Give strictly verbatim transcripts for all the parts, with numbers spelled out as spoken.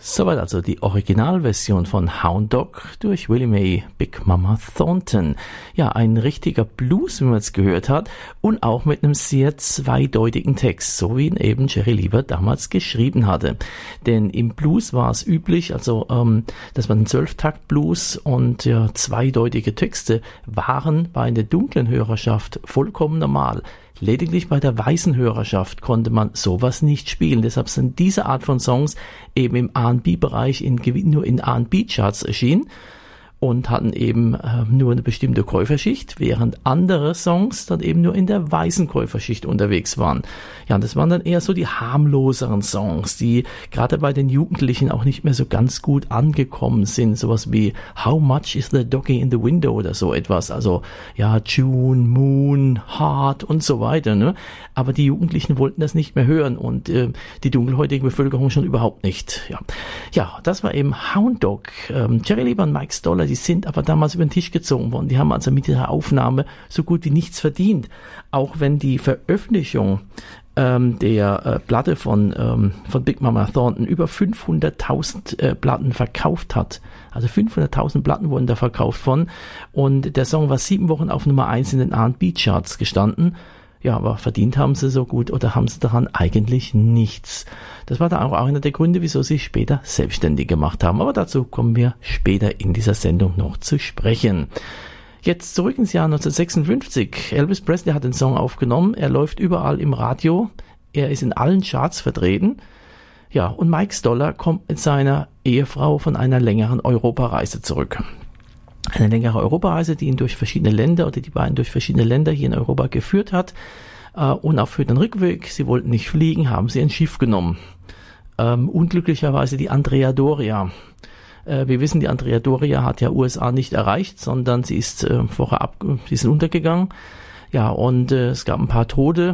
Soweit also die Originalversion von Hound Dog durch Willie Mae Big Mama Thornton. Ja, ein richtiger Blues, wie man es gehört hat, und auch mit einem sehr zweideutigen Text, so wie ihn eben Jerry Lieber damals geschrieben hatte. Denn im Blues war es üblich, also ähm, das war ein Zwölftakt-Blues, und ja, zweideutige Texte waren bei der dunklen Hörerschaft vollkommen normal. Lediglich bei der weißen Hörerschaft konnte man sowas nicht spielen. Deshalb sind diese Art von Songs eben im R und B-Bereich in, nur in R und B-Charts erschienen und hatten eben äh, nur eine bestimmte Käuferschicht, während andere Songs dann eben nur in der weißen Käuferschicht unterwegs waren. Ja, und das waren dann eher so die harmloseren Songs, die gerade bei den Jugendlichen auch nicht mehr so ganz gut angekommen sind. Sowas wie How Much is the Doggy in the Window oder so etwas. Also ja, June, Moon, Heart und so weiter. Ne? Aber die Jugendlichen wollten das nicht mehr hören und äh, die dunkelhäutige Bevölkerung schon überhaupt nicht. Ja, ja, das war eben Hound Dog. Ähm, Jerry Lieber und Mike Stoller, die sind aber damals über den Tisch gezogen worden. Die haben also mit dieser Aufnahme so gut wie nichts verdient. Auch wenn die Veröffentlichung ähm, der äh, Platte von, ähm, von Big Mama Thornton über fünfhunderttausend äh, Platten verkauft hat. Also fünfhunderttausend Platten wurden da verkauft von. Und der Song war sieben Wochen auf Nummer eins in den R und B-Charts gestanden. Ja, aber verdient haben sie so gut oder haben sie daran eigentlich nichts. Das war dann auch einer der Gründe, wieso sie später selbstständig gemacht haben. Aber dazu kommen wir später in dieser Sendung noch zu sprechen. Jetzt zurück ins Jahr neunzehnhundertsechsundfünfzig. Elvis Presley hat den Song aufgenommen. Er läuft überall im Radio. Er ist in allen Charts vertreten. Ja, und Mike Stoller kommt mit seiner Ehefrau von einer längeren Europareise zurück. Eine längere Europareise, die ihn durch verschiedene Länder oder die beiden durch verschiedene Länder hier in Europa geführt hat. Äh, und auch für den Rückweg, sie wollten nicht fliegen, haben sie ein Schiff genommen. Ähm, unglücklicherweise die Andrea Doria. Äh, wir wissen, die Andrea Doria hat ja U S A nicht erreicht, sondern sie ist äh, vorher ab, sie ist untergegangen. Ja, und äh, es gab ein paar Tote.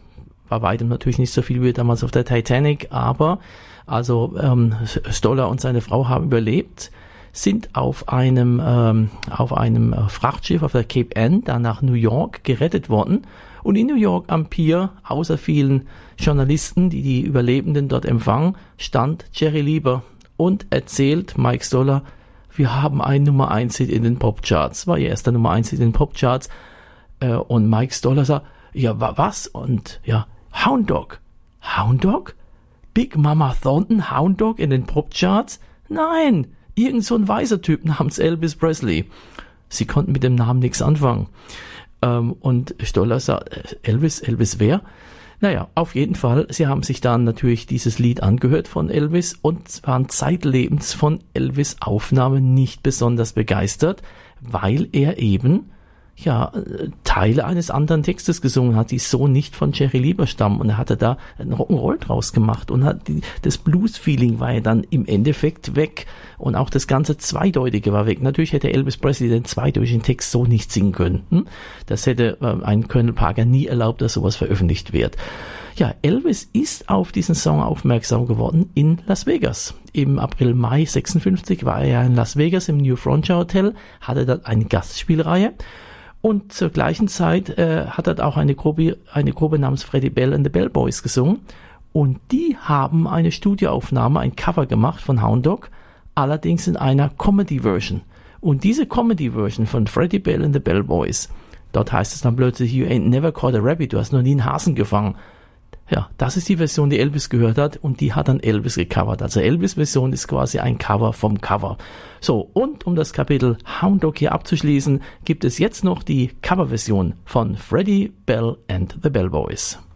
Bei weitem natürlich nicht so viel wie damals auf der Titanic, aber also ähm, Stoller und seine Frau haben überlebt, sind auf einem ähm, auf einem Frachtschiff auf der Cape Ann dann nach New York gerettet worden. Und in New York am Pier, außer vielen Journalisten, die die Überlebenden dort empfangen, stand Jerry Lieber und erzählt Mike Stoller, wir haben einen Nummer eins Hit in den Popcharts. War ihr erster Nummer eins Hit in den Popcharts. Äh, und Mike Stoller sagt, ja, was? Und ja, Hound Dog. Hound Dog? Big Mama Thornton, Hound Dog in den Popcharts? Nein! Irgend so ein weißer Typ namens Elvis Presley. Sie konnten mit dem Namen nichts anfangen. Ähm, und Stoller sagt, Elvis, Elvis wer? Naja, auf jeden Fall, sie haben sich dann natürlich dieses Lied angehört von Elvis und waren zeitlebens von Elvis Aufnahmen nicht besonders begeistert, weil er eben ja, Teile eines anderen Textes gesungen hat, die so nicht von Jerry Lieber stammen, und er hatte da einen Rock'n'Roll draus gemacht und hat die, das Blues-Feeling war ja dann im Endeffekt weg und auch das ganze Zweideutige war weg. Natürlich hätte Elvis Presley den zweideutigen Text so nicht singen können. Hm? Das hätte äh, ein Colonel Parker nie erlaubt, dass sowas veröffentlicht wird. Ja, Elvis ist auf diesen Song aufmerksam geworden in Las Vegas. Im April, Mai sechsundfünfzig war er ja in Las Vegas im New Frontier Hotel, hatte dort eine Gastspielreihe. Und zur gleichen Zeit äh, hat er auch eine Gruppe, eine Gruppe namens Freddie Bell and the Bell Boys gesungen. Und die haben eine Studioaufnahme, ein Cover gemacht von Hound Dog, allerdings in einer Comedy-Version. Und diese Comedy-Version von Freddie Bell and the Bell Boys, dort heißt es dann plötzlich, you ain't never caught a rabbit, du hast noch nie einen Hasen gefangen. Ja, das ist die Version, die Elvis gehört hat, und die hat dann Elvis gecovert. Also Elvis-Version ist quasi ein Cover vom Cover. So, und um das Kapitel Hound Dog hier abzuschließen, gibt es jetzt noch die Coverversion von Freddie Bell and the Bell Boys.